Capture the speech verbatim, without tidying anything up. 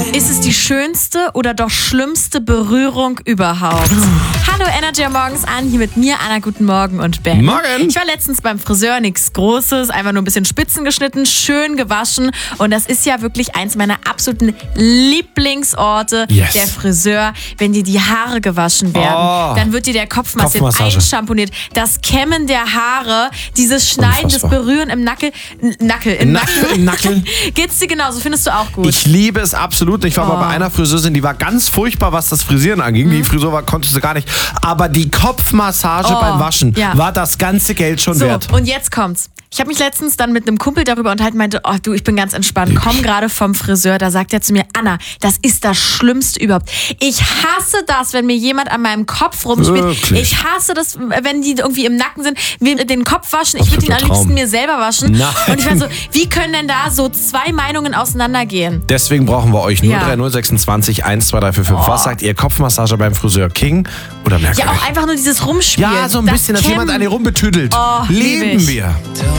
Ist es die schönste oder doch schlimmste Berührung überhaupt? Hallo Energy am Morgens an, hier mit mir, Anna, guten Morgen und Ben. Morgen. Ich war letztens beim Friseur, nichts Großes, einfach nur ein bisschen Spitzen geschnitten, schön gewaschen und das ist ja wirklich eins meiner absoluten Lieblingsorte, yes. der Friseur. Wenn dir die Haare gewaschen werden, oh. dann wird dir der Kopf massiert Kopfmassage. einschamponiert. Das Kämmen der Haare, dieses Schneiden, Unfassbar. das Berühren im Nackel, N- Nackel, im Na- Nacken. im Nackel. Geht's dir genauso? Findest du auch gut? Ich liebe es absolut. Ich war Oh. mal bei einer Friseurin, die war ganz furchtbar, was das Frisieren anging. Mhm. Die Frisur war, konnte sie gar nicht. Aber die Kopfmassage Oh, beim Waschen ja. war das ganze Geld schon So, wert. und jetzt kommt's. Ich habe mich letztens dann mit einem Kumpel darüber unterhalten, meinte, oh du, ich bin ganz entspannt, komm gerade vom Friseur. Da sagt er zu mir, Anna, das ist das Schlimmste überhaupt. Ich hasse das, wenn mir jemand an meinem Kopf rumspielt. Wirklich? Ich hasse das, wenn die irgendwie im Nacken sind, mir den Kopf waschen. Ich würde ihn am Absoluter liebsten Traum. mir selber waschen. Nein. Und ich war so, wie können denn da so zwei Meinungen auseinandergehen? Deswegen brauchen wir euch null Ja. drei null sechsundzwanzig eins zwei drei vier fünf. Was sagt ihr? Kopfmassage beim Friseur King oder merkwürdig? Ja, auch einfach nur dieses Rumspielen. Ja, so ein das bisschen, dass Kämmen. jemand eine rumbetüdelt. Oh, lieb Lieben ich. wir.